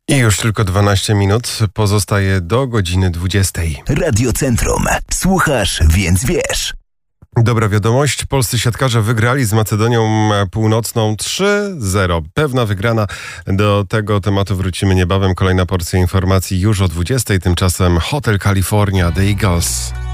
I już tylko 12 minut pozostaje do godziny 20. Radio Centrum. Słuchasz, więc wiesz. Dobra wiadomość. Polscy siatkarze wygrali z Macedonią Północną 3-0. Pewna wygrana. Do tego tematu wrócimy niebawem. Kolejna porcja informacji już o 20. Tymczasem Hotel California, The Eagles.